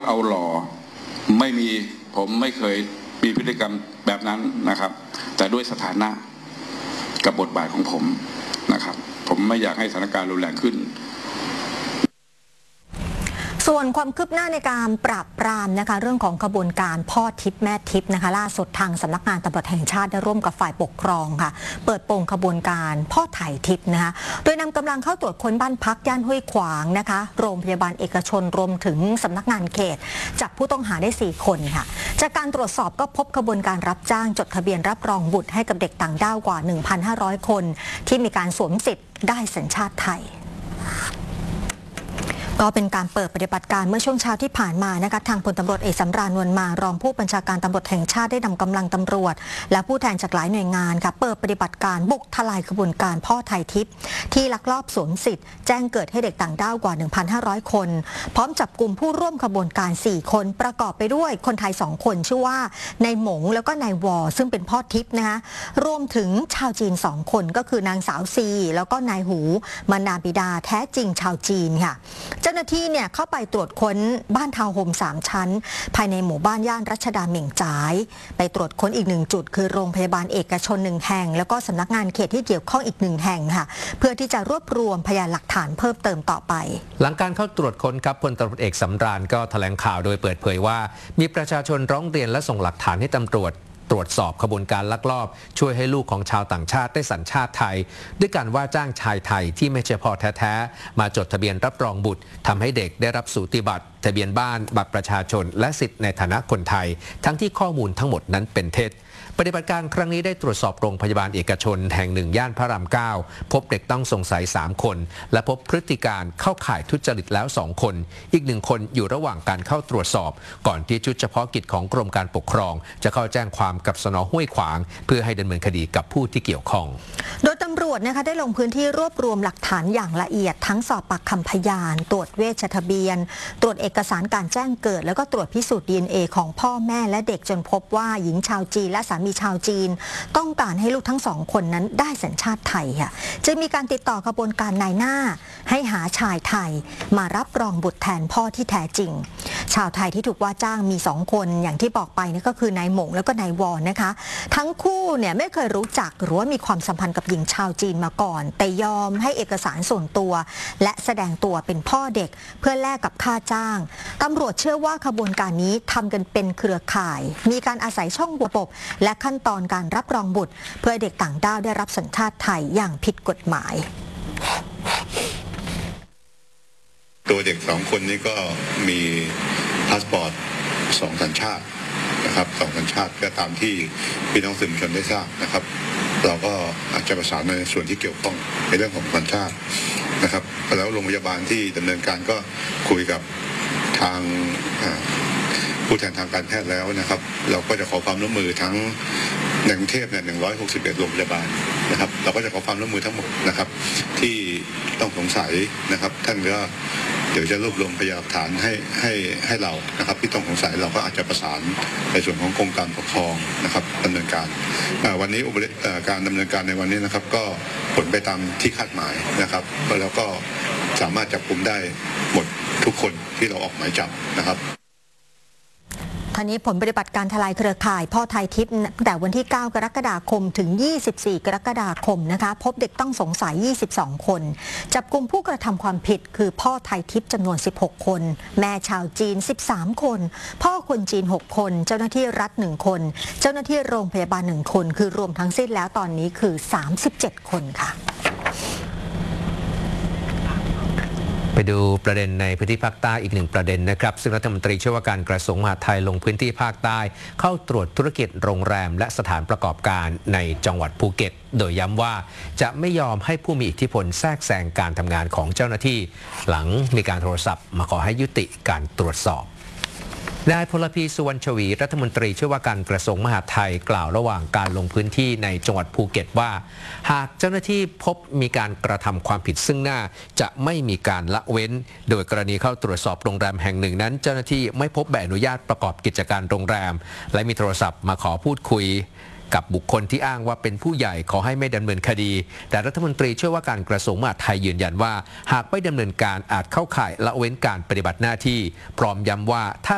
เอาหล่อไม่มีผมไม่เคยมีพฤติกรรมแบบนั้นนะครับแต่ด้วยสถานะกับบทบาทของผมนะครับผมไม่อยากให้สถานการณ์รุนแรงขึ้นส่วนความคืบหน้าในการปราบปรามนะคะเรื่องของขบวนการพ่อทิพย์แม่ทิพย์นะคะล่าสุดทางสำนักงานตำรวจแห่งชาติได้ร่วมกับฝ่ายปกครองค่ะเปิดโปงขบวนการพ่อไถ่ทิพย์นะคะโดยนำกำลังเข้าตรวจค้นบ้านพักย่านห้วยขวางนะคะโรงพยาบาลเอกชนรวมถึงสำนักงานเขตจับผู้ต้องหาได้4คนค่ะจากการตรวจสอบก็พบขบวนการรับจ้างจดทะเบียนรับรองบุตรให้กับเด็กต่างด้าวกว่า 1,500 คนที่มีการสวมสิทธิ์ได้สัญชาติไทยก็เป็นการเปิดปฏิบัติการเมื่อช่วงเช้าที่ผ่านมานะคะทางพลตำรวจเอกสำราญ นวลมารองผู้บัญชาการตำรวจแห่งชาติได้นำกำลังตำรวจและผู้แทนจากหลายหน่วยงานค่ะเปิดปฏิบัติการบุกทลายขบวนการพ่อไถ่ทิพย์ที่ลักลอบสวมสิทธิ์แจ้งเกิดให้เด็กต่างด้าวกว่า 1,500 คนพร้อมจับกลุ่มผู้ร่วมขบวนการ4คนประกอบไปด้วยคนไทย2คนชื่อว่านายหมงแล้วก็นายวอซึ่งเป็นพ่อทิพย์นะคะรวมถึงชาวจีน2คนก็คือนางสาวซีแล้วก็นายหูมารดาบิดาแท้จริงชาวจีนค่ะเจ้าหน้าที่เนี่ยเข้าไปตรวจค้นบ้านทาวน์โฮม3ชั้นภายในหมู่บ้านย่านรัชดาเหม่งจ๋ายไปตรวจค้นอีก1จุดคือโรงพยาบาลเอกชน1แห่งแล้วก็สำนักงานเขตที่เกี่ยวข้องอีก1แห่งค่ะเพื่อที่จะรวบรวมพยานหลักฐานเพิ่มเติมต่อไปหลังการเข้าตรวจค้นครับพลตำรวจเอกสำราญก็แถลงข่าวโดยเปิดเผยว่ามีประชาชนร้องเรียนและส่งหลักฐานให้ตำรวจตรวจสอบขบวนการลักลอบช่วยให้ลูกของชาวต่างชาติได้สัญชาติไทยด้วยการว่าจ้างชายไทยที่ไม่ใช่พ่อแท้ๆมาจดทะเบียนรับรองบุตรทำให้เด็กได้รับสูติบัตรทะเบียนบ้านบัตรประชาชนและสิทธิในฐานะคนไทยทั้งที่ข้อมูลทั้งหมดนั้นเป็นเท็จปฏิบัติการครั้งนี้ได้ตรวจสอบโรงพยาบาลเอกชนแห่งหนึ่งย่านพระราม 9พบเด็กต้องสงสัย3คนและพบพฤติการเข้าข่ายทุจริตแล้ว2คนอีก1คนอยู่ระหว่างการเข้าตรวจสอบก่อนที่ชุดเฉพาะกิจของกรมการปกครองจะเข้าแจ้งความกับสน.ห้วยขวางเพื่อให้ดำเนินคดีกับผู้ที่เกี่ยวข้องโดยตำรวจนะคะได้ลงพื้นที่รวบรวมหลักฐานอย่างละเอียดทั้งสอบปากคำพยานตรวจเวชทะเบียนตรวจเอกสารการแจ้งเกิดแล้วก็ตรวจพิสูจน์ DNA ของพ่อแม่และเด็กจนพบว่าหญิงชาวจีนและสามีชาวจีนต้องการให้ลูกทั้ง2คนนั้นได้สัญชาติไทยค่ะจึงมีการติดต่อขบวนการนายหน้าให้หาชายไทยมารับรองบุตรแทนพ่อที่แท้จริงชาวไทยที่ถูกว่าจ้างมี2คนอย่างที่บอกไปนี่ก็คือนายหมงแล้วก็นายวอนนะคะทั้งคู่เนี่ยไม่เคยรู้จักหรือว่ามีความสัมพันธ์กับหญิงชาวจีนมาก่อนแต่ยอมให้เอกสารส่วนตัวและแสดงตัวเป็นพ่อเด็กเพื่อแลกกับค่าจ้างตำรวจเชื่อว่าขบวนการนี้ทำกันเป็นเครือข่ายมีการอาศัยช่องระบบและขั้นตอนการรับรองบุตรเพื่อเด็กต่างด้าวได้รับสัญชาติไทยอย่างผิดกฎหมายตัวเด็ก2คนนี้ก็มีพาสปอร์ต2สัญชาตินะครับ2สัญชาติก็ตามที่พี่น้องสื่อมวลชนได้ทราบนะครับเราก็อาจจะประสานในส่วนที่เกี่ยวข้องในเรื่องของสัญชาตินะครับแล้วโรงพยาบาลที่ดำเนินการก็คุยกับทางผู้แทนทางการแพทย์แล้วนะครับเราก็จะขอความร่วมมือทั้งในกรุงเทพเนี่ย161โรงพยาบาลนะครับเราก็จะขอความร่วมมือทั้งหมดนะครับที่ต้องสงสัยนะครับท่านก็เดี๋ยวจะรวบรวมพยานหลักฐานให้เรานะครับที่ต้องสงสัยเราก็อาจจะประสานในส่วนของกรมการปกครองนะครับดำเนินการวันนี้การดำเนินการในวันนี้นะครับก็ผลไปตามที่คาดหมายนะครับแล้วก็สามารถจับกุมได้หมดทุกคนที่เราออกหมายจับนะครับท่านี้ผลปฏิบัติการทลายเครือข่ายพ่อไทยทิพย์ตั้งแต่วันที่9 กรกฎาคมถึง24 กรกฎาคมนะคะพบเด็กต้องสงสัย22คนจับกลุ่มผู้กระทำความผิดคือพ่อไทยทิพย์จำนวน16คนแม่ชาวจีน13คนพ่อคนจีน6คนเจ้าหน้าที่รัฐ1คนเจ้าหน้าที่โรงพยาบาล1คนคือรวมทั้งสิ้นแล้วตอนนี้คือ37คนค่ะไปดูประเด็นในพื้นที่ภาคใต้อีก1ประเด็นนะครับซึ่งรัฐมนตรีช่วยว่าการกระทรวงมหาดไทยลงพื้นที่ภาคใต้เข้าตรวจธุรกิจโรงแรมและสถานประกอบการในจังหวัดภูเก็ตโดยย้ำว่าจะไม่ยอมให้ผู้มีอิทธิพลแทรกแซงการทำงานของเจ้าหน้าที่หลังมีการโทรศัพท์มาขอให้ยุติการตรวจสอบนายพลพีสุวรรณชวีรัฐมนตรีช่วยว่าการกระทรวงมหาดไทยกล่าวระหว่างการลงพื้นที่ในจังหวัดภูเก็ตว่าหากเจ้าหน้าที่พบมีการกระทำความผิดซึ่งหน้าจะไม่มีการละเว้นโดยกรณีเข้าตรวจสอบโรงแรมแห่งหนึ่งนั้นเจ้าหน้าที่ไม่พบใบอนุญาตประกอบกิจการโรงแรมและมีโทรศัพท์มาขอพูดคุยกับบุคคลที่อ้างว่าเป็นผู้ใหญ่ขอให้ไม่ดำเนินคดีแต่รัฐมนตรีช่วยว่าการกระทรวงมหาดไทยยืนยันว่าหากไม่ดำเนินการอาจเข้าข่ายละเว้นการปฏิบัติหน้าที่พร้อมย้ำว่าถ้า